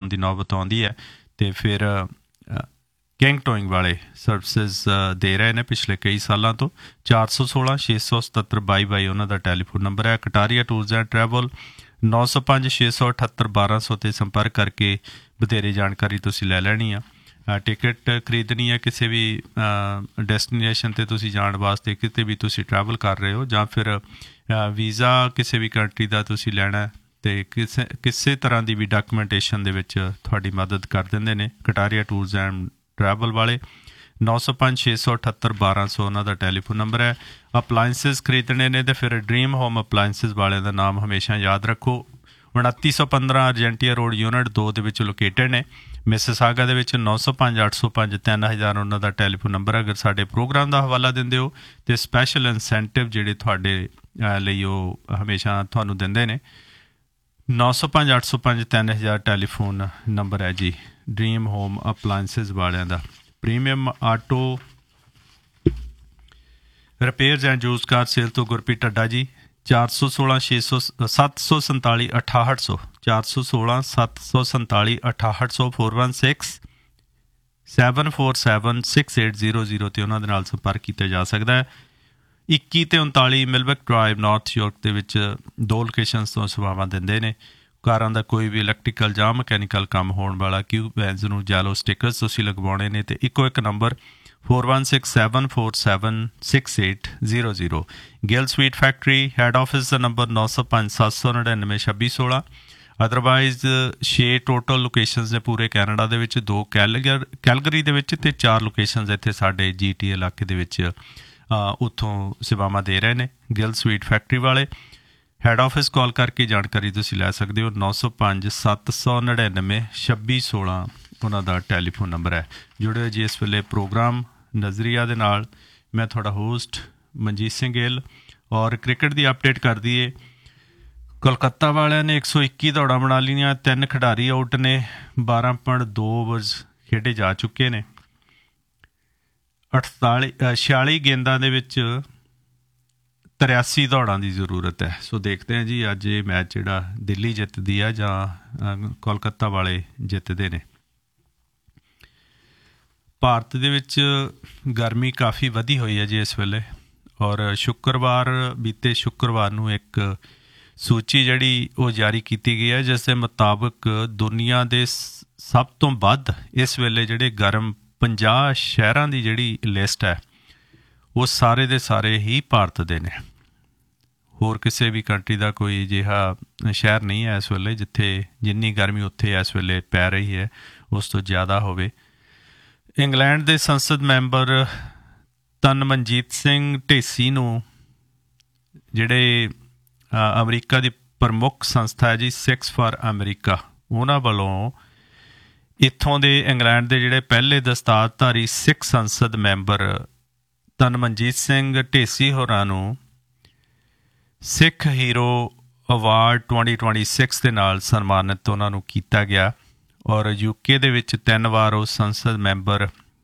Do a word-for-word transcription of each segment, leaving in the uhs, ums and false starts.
ਦੀ ਨੌਬਤ ਆਉਂਦੀ ਹੈ ਅਤੇ ਫਿਰ ਕਿੰਗ ਟੋਇੰਗ ਵਾਲੇ ਸਰਵਿਸਿਜ਼ ਦੇ ਰਹੇ ਨੇ ਪਿਛਲੇ ਕਈ ਸਾਲਾਂ ਤੋਂ। ਚਾਰ ਸੌ ਸੋਲਾਂ ਛੇ ਸੌ ਸਤੱਤਰ ਬਾਈ ਬਾਈ ਉਹਨਾਂ ਦਾ ਟੈਲੀਫੋਨ ਨੰਬਰ ਹੈ। ਕਟਾਰੀਆ ਟੂਰਸ ਐਂਡ ਟਰੈਵਲ ਨੌ ਸੌ ਪੰਜ ਛੇ ਸੌ ਅਠੱਤਰ ਬਾਰਾਂ ਸੌ 'ਤੇ ਸੰਪਰਕ ਕਰਕੇ ਵਧੇਰੇ ਜਾਣਕਾਰੀ ਤੁਸੀਂ ਲੈ ਲੈਣੀ ਆ। ਟਿਕਟ ਖਰੀਦਣੀ ਹੈ ਕਿਸੇ ਵੀ ਡੈਸਟੀਨੇਸ਼ਨ 'ਤੇ ਤੁਸੀਂ ਜਾਣ ਵਾਸਤੇ, ਕਿਤੇ ਵੀ ਤੁਸੀਂ ਟਰੈਵਲ ਕਰ ਰਹੇ ਹੋ, ਜਾਂ ਫਿਰ ਵੀਜ਼ਾ ਕਿਸੇ ਵੀ ਕੰਟਰੀ ਦਾ ਤੁਸੀਂ ਲੈਣਾ ਅਤੇ ਕਿਸੇ ਕਿਸੇ ਤਰ੍ਹਾਂ ਦੀ ਵੀ ਡਾਕੂਮੈਂਟੇਸ਼ਨ ਦੇ ਵਿੱਚ ਤੁਹਾਡੀ ਮਦਦ ਕਰ ਦਿੰਦੇ ਨੇ ਕਟਾਰੀਆ ਟੂਰਸ ਐਂਡ ਟਰੈਵਲ ਵਾਲੇ। ਨੌ ਸੌ ਪੰਜ ਛੇ ਸੌ ਅਠੱਤਰ ਬਾਰਾਂ ਸੌ ਉਹਨਾਂ ਦਾ ਟੈਲੀਫੋਨ ਨੰਬਰ ਹੈ। ਅਪਲਾਇੰਸਿਸ ਖਰੀਦਣੇ ਨੇ ਅਤੇ ਫਿਰ ਡਰੀਮ ਹੋਮ ਅਪਲਾਇੰਸਿਸ ਵਾਲਿਆਂ ਦਾ ਨਾਮ ਹਮੇਸ਼ਾ ਯਾਦ ਰੱਖੋ। ਉਣੱਤੀ ਸੌ ਪੰਦਰਾਂ ਅਰਜੈਂਟੀਆ ਰੋਡ ਯੂਨਿਟ ਦੋ ਦੇ ਵਿੱਚ ਲੋਕੇਟਡ ਨੇ ਮਿਸਿਸਾਗਾ ਦੇ ਵਿੱਚ। ਨੌ ਸੌ ਪੰਜ ਅੱਠ ਸੌ ਪੰਜ ਤਿੰਨ ਹਜ਼ਾਰ ਉਹਨਾਂ ਦਾ ਟੈਲੀਫੋਨ ਨੰਬਰ। ਅਗਰ ਸਾਡੇ ਪ੍ਰੋਗਰਾਮ ਦਾ ਹਵਾਲਾ ਦਿੰਦੇ ਹੋ ਅਤੇ ਸਪੈਸ਼ਲ ਇਨਸੈਂਟਿਵ ਜਿਹੜੇ ਤੁਹਾਡੇ ਲਈ ਉਹ ਹਮੇਸ਼ਾ ਤੁਹਾਨੂੰ ਦਿੰਦੇ ਨੇ। ਨੌ ਸੌ ਪੰਜ ਅੱਠ ਸੌ ਪੰਜ ਤਿੰਨ ਹਜ਼ਾਰ ਟੈਲੀਫੋਨ ਨੰਬਰ ਹੈ ਜੀ ਡਰੀਮ ਹੋਮ ਅਪਲਾਇੰਸਿਸ ਵਾਲਿਆਂ ਦਾ। Premium auto repairs and use car sale ਤੋਂ ਗੁਰਪ੍ਰੀਤ ਢੱਡਾ ਜੀ। ਚਾਰ ਸੌ ਸੋਲਾਂ ਛੇ ਸੌ ਸੱਤ ਸੌ ਸੰਤਾਲੀ ਅਠਾਹਠ ਸੌ ਚਾਰ ਸੌ ਸੋਲਾਂ ਸੱਤ ਸੌ ਸੰਤਾਲੀ ਅਠਾਹਠ ਸੌ four one six seven four seven six eight zero zero 'ਤੇ ਉਹਨਾਂ ਦੇ ਨਾਲ ਸੰਪਰਕ ਕੀਤਾ ਜਾ ਸਕਦਾ ਹੈ। ਇੱਕੀ ਅਤੇ ਉਨਤਾਲੀ ਮਿਲਬੈਕ ਡਰਾਈਵ ਨਾਰਥ ਯੋਰਕ ਦੇ ਵਿੱਚ ਦੋ ਲੋਕੇਸ਼ਨਸ ਤੋਂ ਸੇਵਾਵਾਂ ਦਿੰਦੇ ਨੇ। ਕਾਰਾਂ ਦਾ ਕੋਈ ਵੀ ਇਲੈਕਟ੍ਰੀਕਲ ਜਾਂ ਮਕੈਨੀਕਲ ਕੰਮ ਹੋਣ ਵਾਲਾ ਕਿਊ ਵੈਨਸ ਨੂੰ ਜੈਲੋ ਸਟਿਕਰਸ ਤੁਸੀਂ ਲਗਵਾਉਣੇ ਨੇ ਅਤੇ ਇੱਕੋ ਇੱਕ number four one six seven four seven six eight zero zero. Gill sweet factory head office ਦਾ ਨੰਬਰ ਨੌ ਸੌ ਪੰਜ ਸੱਤ ਸੌ ਨੜਿਨਵੇਂ ਛੱਬੀ ਸੋਲਾਂ। ਅਦਰਵਾਈਜ਼ ਛੇ ਟੋਟਲ ਲੋਕੇਸ਼ਨਸ ਨੇ ਪੂਰੇ ਕੈਨੇਡਾ ਦੇ ਵਿੱਚ, ਦੋ ਕੈਲਗਰ ਕੈਲਗਰੀ ਦੇ ਵਿੱਚ ਅਤੇ ਚਾਰ ਲੋਕੇਸ਼ਨਸ ਇੱਥੇ ਸਾਡੇ ਜੀ ਟੀ ਇਲਾਕੇ ਦੇ ਵਿੱਚ ਉੱਥੋਂ ਸੇਵਾਵਾਂ ਦੇ ਰਹੇ ਨੇ ਗਿੱਲ ਸਵੀਟ ਫੈਕਟਰੀ ਵਾਲੇ। ਹੈਡ ਆਫਿਸ ਕਾਲ ਕਰਕੇ ਜਾਣਕਾਰੀ ਤੁਸੀਂ ਲੈ ਸਕਦੇ ਹੋ। ਨੌ ਸੌ ਪੰਜ ਸੱਤ ਸੌ ਨੜਿਨਵੇਂ ਛੱਬੀ ਸੋਲਾਂ ਉਹਨਾਂ ਦਾ ਟੈਲੀਫੋਨ ਨੰਬਰ ਹੈ। ਜੁੜਿਓ ਜੀ ਇਸ ਵੇਲੇ ਪ੍ਰੋਗਰਾਮ ਨਜ਼ਰੀਆ ਦੇ ਨਾਲ। ਮੈਂ ਤੁਹਾਡਾ ਹੋਸਟ ਮਨਜੀਤ ਸਿੰਘ ਗਿੱਲ। ਔਰ ਕ੍ਰਿਕਟ ਦੀ ਅਪਡੇਟ ਕਰ ਦਈਏ। ਕੋਲਕਾਤਾ ਵਾਲਿਆਂ ਨੇ ਇੱਕ ਸੌ ਇੱਕੀ ਦੌੜਾਂ ਬਣਾ ਲਈਆਂ, ਤਿੰਨ ਖਿਡਾਰੀ ਆਊਟ ਨੇ, ਬਾਰਾਂ ਪੁਆਇੰਟ ਦੋ ਓਵਰਸ ਖੇਡੇ ਜਾ ਚੁੱਕੇ ਨੇ। ਅਠਤਾਲੀ ਛਿਆਲੀ ਗੇਂਦਾਂ ਦੇ ਵਿੱਚ ਤਰਿਆਸੀ ਦੌੜਾਂ ਦੀ ਜ਼ਰੂਰਤ ਹੈ। ਸੋ ਦੇਖਦੇ ਹਾਂ ਜੀ ਅੱਜ ਇਹ ਮੈਚ ਜਿਹੜਾ ਦਿੱਲੀ ਜਿੱਤਦੀ ਆ ਜਾਂ ਕੋਲਕਾਤਾ ਵਾਲੇ ਜਿੱਤਦੇ ਨੇ। ਭਾਰਤ ਦੇ ਵਿੱਚ ਗਰਮੀ ਕਾਫੀ ਵਧੀ ਹੋਈ ਹੈ ਜੀ ਇਸ ਵੇਲੇ। ਔਰ ਸ਼ੁੱਕਰਵਾਰ ਬੀਤੇ ਸ਼ੁੱਕਰਵਾਰ ਨੂੰ ਇੱਕ ਸੂਚੀ ਜਿਹੜੀ ਉਹ ਜਾਰੀ ਕੀਤੀ ਗਈ ਹੈ ਜਿਸ ਦੇ ਮੁਤਾਬਕ ਦੁਨੀਆ ਦੇ ਸਭ ਤੋਂ ਵੱਧ ਇਸ ਵੇਲੇ ਜਿਹੜੇ ਗਰਮ ਪੰਜਾਹ ਸ਼ਹਿਰਾਂ ਦੀ ਜਿਹੜੀ ਲਿਸਟ ਹੈ ਉਹ ਸਾਰੇ ਦੇ ਸਾਰੇ ਹੀ ਭਾਰਤ ਦੇ ਨੇ। ਹੋਰ ਕਿਸੇ ਵੀ ਕੰਟਰੀ ਦਾ ਕੋਈ ਅਜਿਹਾ ਸ਼ਹਿਰ ਨਹੀਂ ਹੈ ਇਸ ਵੇਲੇ ਜਿੱਥੇ ਜਿੰਨੀ ਗਰਮੀ ਉੱਥੇ ਇਸ ਵੇਲੇ ਪੈ ਰਹੀ ਹੈ ਉਸ ਤੋਂ ਜ਼ਿਆਦਾ ਹੋਵੇ। ਇੰਗਲੈਂਡ ਦੇ ਸੰਸਦ ਮੈਂਬਰ ਤਨਮਨਜੀਤ ਸਿੰਘ ਢੇਸੀ ਨੂੰ ਜਿਹੜੇ ਅਮਰੀਕਾ ਦੀ ਪ੍ਰਮੁੱਖ ਸੰਸਥਾ ਹੈ ਜੀ ਸਿੱਖਸ ਫਾਰ ਅਮਰੀਕਾ, ਉਹਨਾਂ ਵੱਲੋਂ ਇੱਥੋਂ ਦੇ ਇੰਗਲੈਂਡ ਦੇ ਜਿਹੜੇ ਪਹਿਲੇ ਦਸਤਾਰਧਾਰੀ ਸਿੱਖ ਸੰਸਦ ਮੈਂਬਰ ਤਨਮਨਜੀਤ ਸਿੰਘ ਢੇਸੀ ਹੋਰਾਂ ਨੂੰ ਸਿੱਖ hero award twenty twenty six ਦੇ ਨਾਲ ਸਨਮਾਨਿਤ ਉਹਨਾਂ ਨੂੰ ਕੀਤਾ ਗਿਆ। ਔਰ ਯੂਕੇ ਦੇ ਵਿੱਚ ਤਿੰਨ ਵਾਰ ਉਹ ਸੰਸਦ ਮੈਂਬਰ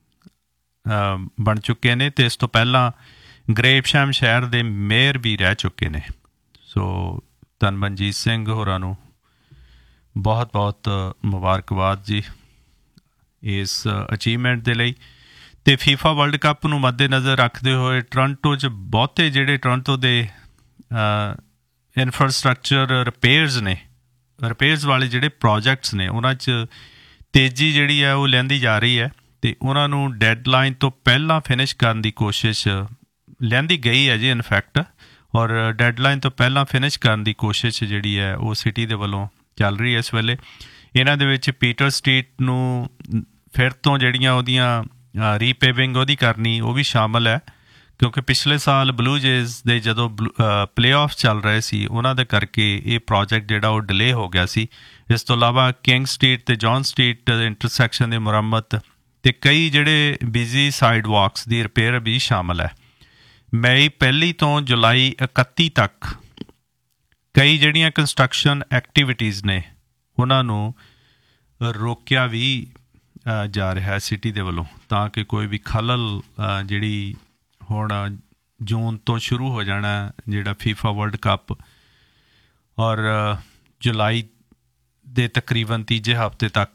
ਬਣ ਚੁੱਕੇ ਨੇ ਅਤੇ ਇਸ ਤੋਂ ਪਹਿਲਾਂ ਗਰੇਵਸ਼ਾਮ ਸ਼ਹਿਰ ਦੇ ਮੇਅਰ ਵੀ ਰਹਿ ਚੁੱਕੇ ਨੇ। ਸੋ ਤਨਮਨਜੀਤ ਸਿੰਘ ਹੋਰਾਂ ਨੂੰ ਬਹੁਤ ਬਹੁਤ ਮੁਬਾਰਕਬਾਦ ਜੀ ਇਸ ਅਚੀਵਮੈਂਟ ਦੇ ਲਈ। ਅਤੇ ਫੀਫਾ ਵਰਲਡ ਕੱਪ ਨੂੰ ਮੱਦੇ ਨਜ਼ਰ ਰੱਖਦੇ ਹੋਏ ਟੋਰਾਂਟੋ 'ਚ ਬਹੁਤੇ ਜਿਹੜੇ ਟੋਰਾਂਟੋ ਦੇ ਇਨਫਰਾਸਟਰਕਚਰ ਰਿਪੇਅਰਸ ਨੇ, ਰਿਪੇਅਰਸ ਵਾਲੇ ਜਿਹੜੇ ਪ੍ਰੋਜੈਕਟਸ ਨੇ ਉਹਨਾਂ 'ਚ ਤੇਜ਼ੀ ਜਿਹੜੀ ਹੈ ਉਹ ਲਿਆਂਦੀ ਜਾ ਰਹੀ ਹੈ ਅਤੇ ਉਹਨਾਂ ਨੂੰ ਡੈਡਲਾਈਨ ਤੋਂ ਪਹਿਲਾਂ ਫਿਨਿਸ਼ ਕਰਨ ਦੀ ਕੋਸ਼ਿਸ਼ ਲਿਆਂਦੀ ਗਈ ਹੈ ਜੀ ਇਨਫੈਕਟ। ਔਰ ਡੈਡਲਾਈਨ ਤੋਂ ਪਹਿਲਾਂ ਫਿਨਿਸ਼ ਕਰਨ ਦੀ ਕੋਸ਼ਿਸ਼ ਜਿਹੜੀ ਹੈ ਉਹ ਸਿਟੀ ਦੇ ਵੱਲੋਂ ਚੱਲ ਰਹੀ ਹੈ ਇਸ ਵੇਲੇ। ਇਹਨਾਂ ਦੇ ਵਿੱਚ ਪੀਟਰ ਸਟਰੀਟ ਨੂੰ ਫਿਰ ਤੋਂ ਜਿਹੜੀਆਂ ਉਹਦੀਆਂ ਰੀਪੇਵਿੰਗ ਉਹਦੀ ਕਰਨੀ ਉਹ ਵੀ ਸ਼ਾਮਲ ਹੈ ਕਿਉਂਕਿ ਪਿਛਲੇ ਸਾਲ ਬਲੂ ਜੇਜ਼ ਦੇ ਜਦੋਂ ਪਲੇ ਆਫ ਚੱਲ ਰਹੇ ਸੀ ਉਹਨਾਂ ਦੇ ਕਰਕੇ ਇਹ ਪ੍ਰੋਜੈਕਟ ਜਿਹੜਾ ਉਹ ਡਿਲੇ ਹੋ ਗਿਆ ਸੀ। ਇਸ ਤੋਂ ਇਲਾਵਾ ਕਿੰਗ ਸਟਰੀਟ ਅਤੇ ਜੌਨ ਸਟਰੀਟ ਇੰਟਰਸੈਕਸ਼ਨ ਦੀ ਮੁਰੰਮਤ ਅਤੇ ਕਈ ਜਿਹੜੇ ਬਿਜ਼ੀ ਸਾਈਡ ਵਾਕਸ ਦੀ ਰਿਪੇਅਰ ਵੀ ਸ਼ਾਮਲ ਹੈ। ਮਈ ਪਹਿਲੀ ਤੋਂ ਜੁਲਾਈ ਇਕੱਤੀ ਤੱਕ ਕਈ ਜਿਹੜੀਆਂ ਕੰਸਟਰਕਸ਼ਨ ਐਕਟੀਵਿਟੀਜ਼ ਨੇ ਉਹਨਾਂ ਨੂੰ ਰੋਕਿਆ ਵੀ ਜਾ ਰਿਹਾ ਸਿਟੀ ਦੇ ਵੱਲੋਂ ਤਾਂ ਕਿ ਕੋਈ ਵੀ ਖਲਲ ਜਿਹੜੀ ਹੁਣ ਜੂਨ ਤੋਂ ਸ਼ੁਰੂ ਹੋ ਜਾਣਾ ਜਿਹੜਾ ਫੀਫਾ ਵਰਲਡ ਕੱਪ ਔਰ ਜੁਲਾਈ ਦੇ ਤਕਰੀਬਨ ਤੀਜੇ ਹਫ਼ਤੇ ਤੱਕ